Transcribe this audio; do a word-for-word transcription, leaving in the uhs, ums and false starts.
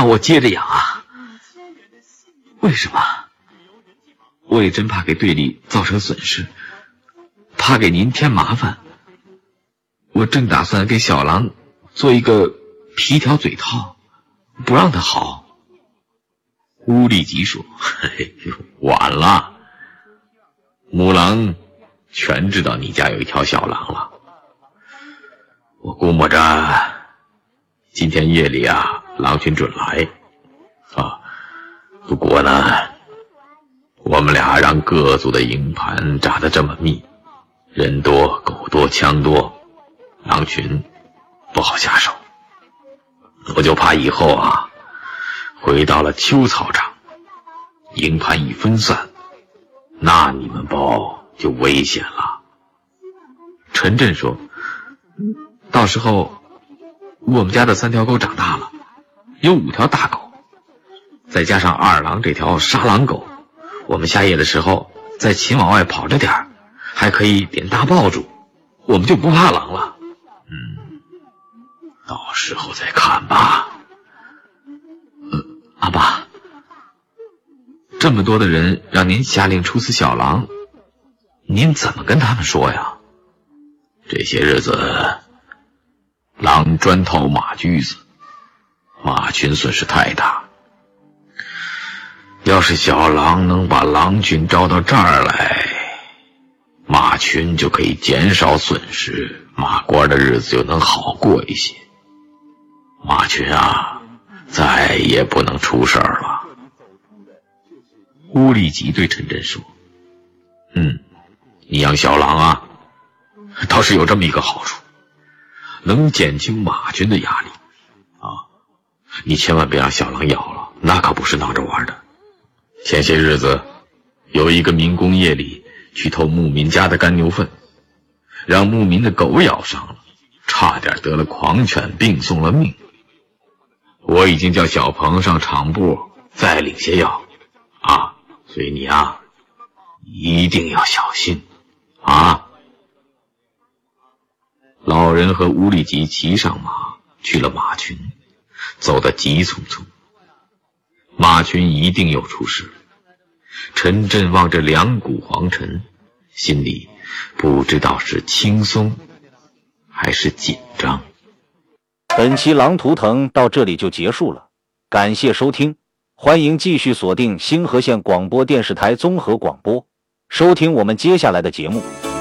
让我接着养啊？为什么？我也真怕给队里造成损失，怕给您添麻烦。我正打算给小狼做一个皮条嘴套，不让他嚎。乌力吉说：嘿，晚了，母狼全知道你家有一条小狼了。我估摸着今天夜里啊，狼群准来啊。不过呢，我们俩让各组的营盘扎得这么密，人多狗多枪多，狼群不好下手。我就怕以后啊，回到了秋草场，营盘一分散，那你们包就危险了。陈震说：到时候我们家的三条狗长大了，有五条大狗，再加上二郎这条杀狼狗，我们下夜的时候在秦往外跑着点，还可以点大爆竹，我们就不怕狼了。嗯，到时候再看吧。呃，阿爸，这么多的人让您下令处死小狼，您怎么跟他们说呀？这些日子狼专掏马驹子，马群损失太大。要是小狼能把狼群招到这儿来，马群就可以减少损失，马官的日子就能好过一些。马群啊，再也不能出事儿了。乌力吉对陈震说：嗯，你养小狼啊，倒是有这么一个好处，能减轻马群的压力啊。你千万别让小狼咬了，那可不是闹着玩的。前些日子有一个民工夜里去偷牧民家的干牛粪，让牧民的狗咬伤了，差点得了狂犬病送了命。我已经叫小鹏上厂部再领些药啊，所以你啊一定要小心啊。老人和乌力吉骑上马去了马群，走得急匆匆。马群一定又出事。陈震望着两股黄尘，心里不知道是轻松还是紧张。 本期狼图腾到这里就结束了，感谢收听，欢迎继续锁定星河县广播电视台综合广播，收听我们接下来的节目。